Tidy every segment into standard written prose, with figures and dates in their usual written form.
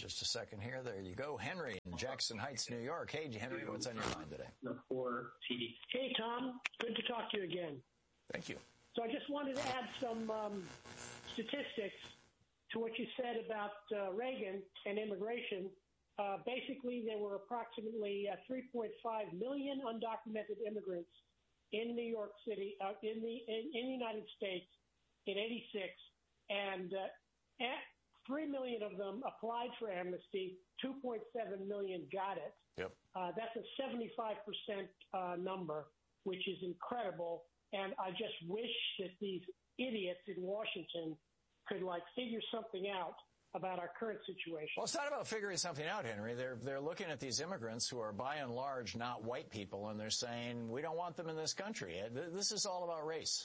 just a second here. There you go. Henry in Jackson Heights, New York. Hey, Henry, what's on your mind today? Hey, Tom. Good to talk to you again. Thank you. So I just wanted to add some statistics to what you said about Reagan and immigration. Basically, there were approximately 3.5 million undocumented immigrants in New York City, in the United States in '86, and 3 million of them applied for amnesty. 2.7 million got it. Yep. That's a 75% number, which is incredible. And I just wish that these idiots in Washington could figure something out about our current situation. Well, it's not about figuring something out, Henry. They're looking at these immigrants who are by and large not white people, and they're saying, we don't want them in this country. This is all about race.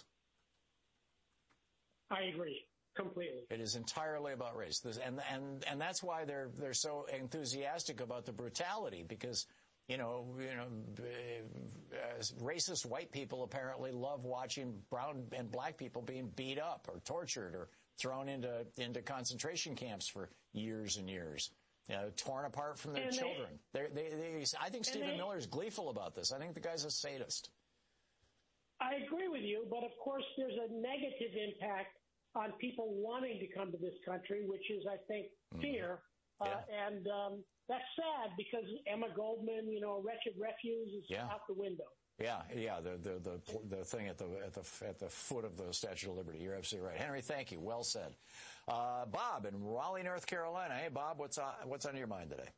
I agree completely. It is entirely about race. And that's why they're so enthusiastic about the brutality, because racist white people apparently love watching brown and black people being beat up or tortured or thrown into concentration camps for years and years, torn apart from their children. I think Stephen Miller's gleeful about this. I think the guy's a sadist. I agree with you, but of course there's a negative impact on people wanting to come to this country, which is, I think, fear. And that's sad because Emma Goldman, wretched refuse, is out the window. Yeah. The thing at the foot of the Statue of Liberty. You're absolutely right, Henry. Thank you. Well said. Bob in Raleigh, North Carolina. Hey, Bob, what's on your mind today?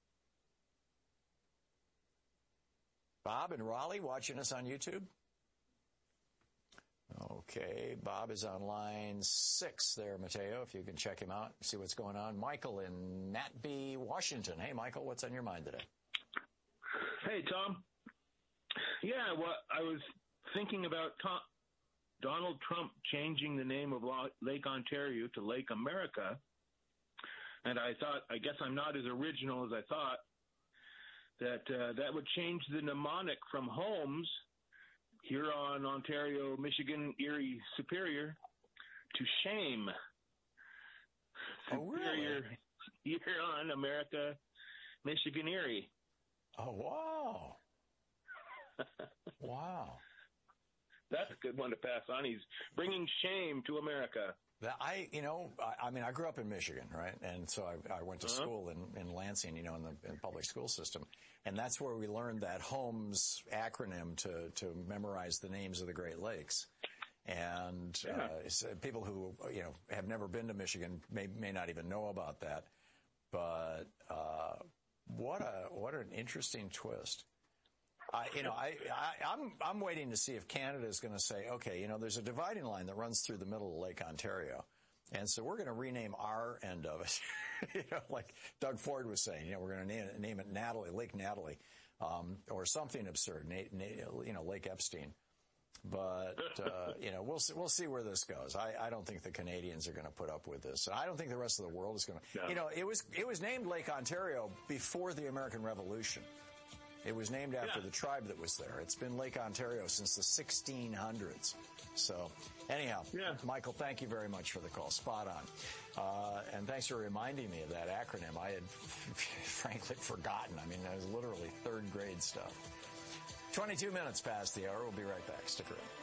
Bob in Raleigh, watching us on YouTube. Okay, Bob is on line 6 there, Mateo, if you can check him out, see what's going on. Michael in Natby, Washington. Hey, Michael, what's on your mind today? Hey, Tom. Yeah, well, I was thinking about Donald Trump changing the name of Lake Ontario to Lake America, and I thought, I guess I'm not as original as I thought, that would change the mnemonic from Holmes, Huron, Ontario, Michigan, Erie, Superior, to shame. Superior, Huron, America, Michigan, Erie. Oh, wow. Wow. That's a good one to pass on. He's bringing shame to America. I grew up in Michigan, right? And so I went to school in Lansing, in the public school system. And that's where we learned that Holmes acronym to memorize the names of the Great Lakes. And people who, have never been to Michigan may not even know about that. But what an interesting twist. I'm waiting to see if Canada is going to say, okay, there's a dividing line that runs through the middle of Lake Ontario. And so we're going to rename our end of it, like Doug Ford was saying, we're going to name it Natalie, Lake Natalie, or something absurd, Lake Epstein. But, we'll see where this goes. I don't think the Canadians are going to put up with this. I don't think the rest of the world is going to. No. It was named Lake Ontario before the American Revolution. It was named after the tribe that was there. It's been Lake Ontario since the 1600s. So, anyhow, Michael, thank you very much for the call. Spot on. And thanks for reminding me of that acronym. I had, frankly, forgotten. I mean, that was literally third grade stuff. 22 minutes past the hour. We'll be right back. Stick around.